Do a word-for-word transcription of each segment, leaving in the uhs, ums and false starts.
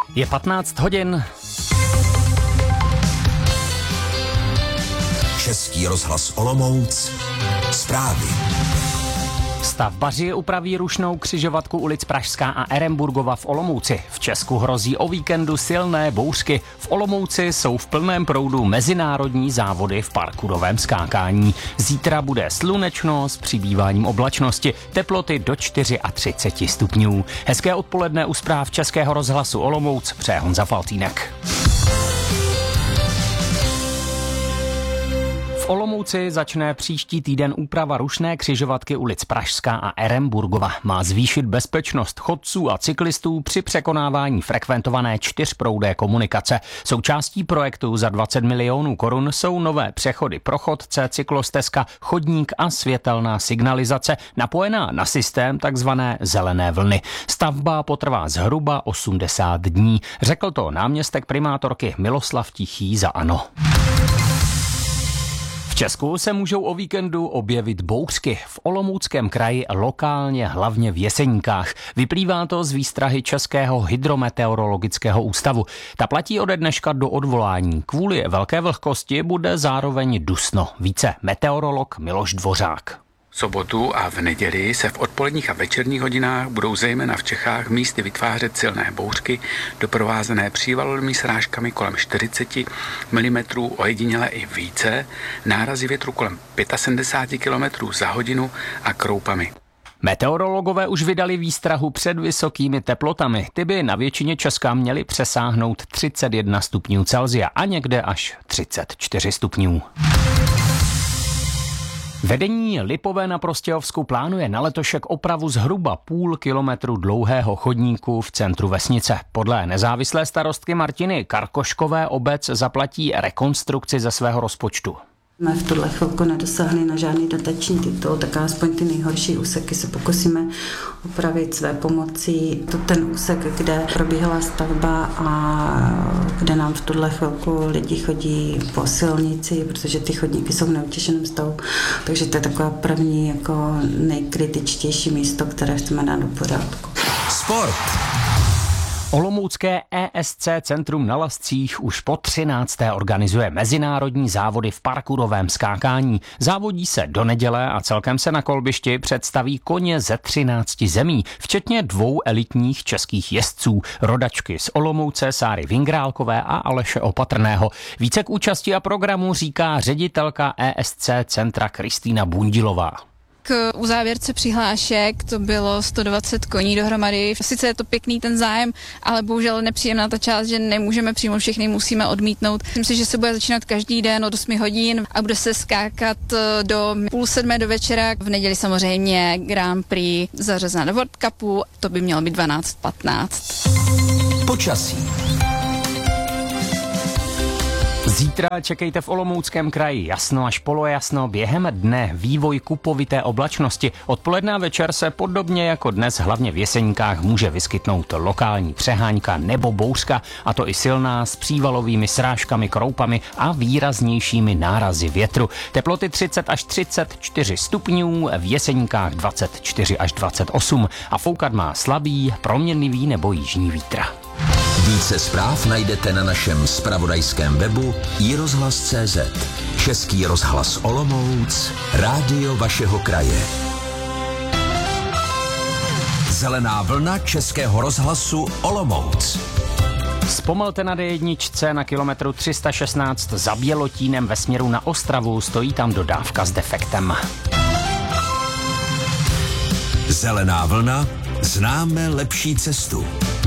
Je patnáct hodin. Český rozhlas Olomouc. Zprávy. Stavbaři upraví rušnou křižovatku ulic Pražská a Eremburgova v Olomouci. V Česku hrozí o víkendu silné bouřky. V Olomouci jsou v plném proudu mezinárodní závody v parkourovém skákání. Zítra bude slunečno s přibýváním oblačnosti. Teploty do třicet čtyři stupňů. Hezké odpoledne u zpráv Českého rozhlasu Olomouc přeje Honza Faltýnek. V Olomouci začne příští týden úprava rušné křižovatky ulic Pražská a Eremburgova. Má zvýšit bezpečnost chodců a cyklistů při překonávání frekventované čtyřproudé komunikace. Součástí projektu za dvacet milionů korun jsou nové přechody pro chodce, cyklostezka, chodník a světelná signalizace napojená na systém takzvané zelené vlny. Stavba potrvá zhruba osmdesát dní, řekl to náměstek primátorky Miloslav Tichý za ANO. V Česku se můžou o víkendu objevit bouřky. V Olomouckém kraji lokálně, hlavně v Jeseníkách. Vyplývá to z výstrahy Českého hydrometeorologického ústavu. Ta platí ode dneška do odvolání. Kvůli velké vlhkosti bude zároveň dusno. Více meteorolog Miloš Dvořák. V sobotu a v neděli se v odpoledních a večerních hodinách budou zejména v Čechách místy vytvářet silné bouřky, doprovázené přívalovými srážkami kolem čtyřicet milimetrů, ojediněle i více, nárazy větru kolem sedmdesát pět kilometrů za hodinu a kroupami. Meteorologové už vydali výstrahu před vysokými teplotami. Ty by na většině Česka měly přesáhnout třicet jedna stupňů Celsia a někde až třicet čtyři stupňů. Vedení Lipové na Prostějovsku plánuje na letošek opravu zhruba půl kilometru dlouhého chodníku v centru vesnice. Podle nezávislé starostky Martiny Karkoškové obec zaplatí rekonstrukci ze svého rozpočtu. Jsme v tuhle chvilku nedosáhli na žádný dotační titul, tak aspoň ty nejhorší úseky se pokusíme opravit své pomocí. To ten úsek, kde probíhala stavba a kde nám v tuhle chvilku lidi chodí po silnici, protože ty chodníky jsou v neutěšeném stavu. Takže to je takové první jako nejkritičtější místo, které chceme dát do pořádku. Sport. Olomoucké E S C Centrum na Lascích už po třinácté organizuje mezinárodní závody v parkourovém skákání. Závodí se do neděle a celkem se na kolbišti představí koně ze třinácti zemí, včetně dvou elitních českých jezdců, rodačky z Olomouce Sáry Vingrálkové a Aleše Opatrného. Více k účasti a programu říká ředitelka E S C Centra Kristýna Bundilová. K uzávěrce přihlášek to bylo sto dvacet koní dohromady. Sice je to pěkný ten zájem, ale bohužel nepříjemná ta část, že nemůžeme přijmout všechny, musíme odmítnout. Myslím si, že se bude začínat každý den od osmi hodin a bude se skákat do půl sedmé do večera. V neděli samozřejmě Grand Prix zařazena do World Cupu, to by mělo být dvanáct patnáct. Počasí. Zítra čekejte v Olomouckém kraji jasno až polojasno, během dne vývoj kupovité oblačnosti. Odpoledne a večer se podobně jako dnes hlavně v Jeseníkách může vyskytnout lokální přeháňka nebo bouřka, a to i silná s přívalovými srážkami, kroupami a výraznějšími nárazy větru. Teploty třicet až třicet čtyři stupňů, v Jeseníkách dvacet čtyři až dvacet osm a foukat má slabý, proměnlivý nebo jižní vítr. Více zpráv najdete na našem zpravodajském webu i rozhlas tečka cé zet. Český rozhlas Olomouc, rádio vašeho kraje. Zelená vlna Českého rozhlasu Olomouc. Zpomalte na dé jedna na kilometru tři sta šestnáct za Bělotínem ve směru na Ostravu, stojí tam dodávka s defektem. Zelená vlna, známe lepší cestu.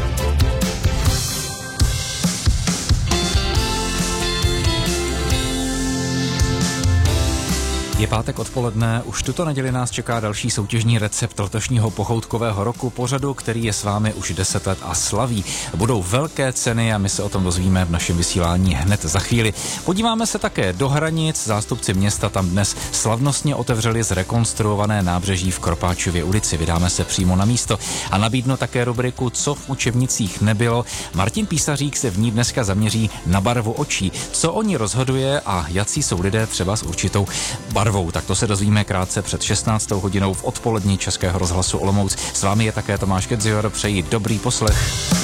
Je pátek odpoledne, už tuto neděli nás čeká další soutěžní recept letošního pochoutkového roku, pořadu, který je s vámi už deset let a slaví. Budou velké ceny a my se o tom dozvíme v našem vysílání hned za chvíli. Podíváme se také do Hranic, zástupci města tam dnes slavnostně otevřeli zrekonstruované nábřeží v Kropáčově ulici. Vydáme se přímo na místo a nabídnu také rubriku Co v učebnicích nebylo. Martin Písařík se v ní dneska zaměří na barvu očí, co o ní rozhoduje a jací jsou lidé třeba s určitou barvou. Tak to se dozvíme krátce před šestnáctou hodinou v odpolední Českého rozhlasu Olomouc. S vámi je také Tomáš Kedzior, přeji dobrý poslech.